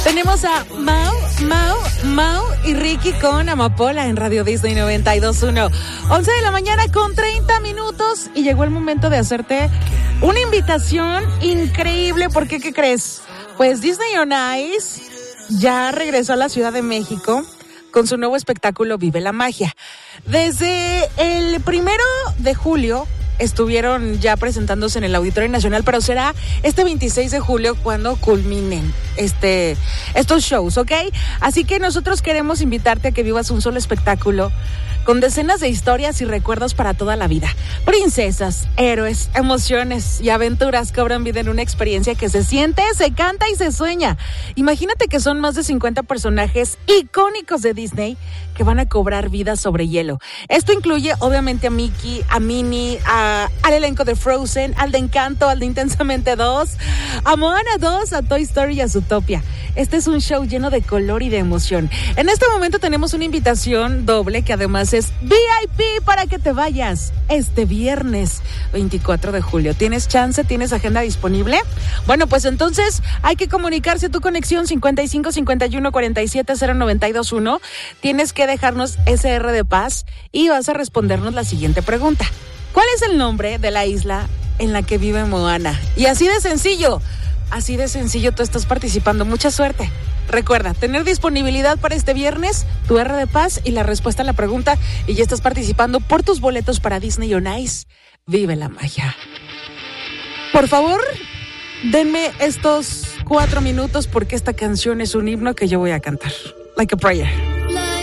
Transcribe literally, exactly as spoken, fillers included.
Tenemos a Mau, Mau, Mau y Ricky con Amapola en Radio Disney noventa y dos punto uno. once de la mañana con treinta minutos y llegó el momento de hacerte una invitación increíble porque, ¿qué crees? Pues Disney on Ice ya regresó a la Ciudad de México con su nuevo espectáculo Vive la Magia. Desde el primero de julio estuvieron ya presentándose en el Auditorio Nacional, pero será este veintiséis de julio cuando culminen este, estos shows, ¿ok? Así que nosotros queremos invitarte a que vivas un solo espectáculo con decenas de historias y recuerdos para toda la vida. Princesas, héroes, emociones y aventuras cobran vida en una experiencia que se siente, se canta y se sueña. Imagínate que son más de cincuenta personajes icónicos de Disney que van a cobrar vida sobre hielo. Esto incluye obviamente a Mickey, a Minnie, a, al elenco de Frozen, al de Encanto, al de Intensamente dos, a Moana dos, a Toy Story y a Zootopia. Este es un show lleno de color y de emoción. En este momento tenemos una invitación doble que además es V I P para que te vayas este viernes veinticuatro de julio. ¿Tienes chance? ¿Tienes agenda disponible? Bueno, pues entonces hay que comunicarse a tu conexión cincuenta y cinco cincuenta y uno cuarenta y siete cero noventa y dos uno. Tienes que dejarnos ese erre de paz y vas a respondernos la siguiente pregunta. ¿Cuál es el nombre de la isla en la que vive Moana? Y así de sencillo, así de sencillo tú estás participando. Mucha suerte. Recuerda, tener disponibilidad para este viernes, tu erre de paz y la respuesta a la pregunta, y ya estás participando por tus boletos para Disney on Ice. Vive la magia. Por favor, denme estos cuatro minutos porque esta canción es un himno que yo voy a cantar. Like a prayer.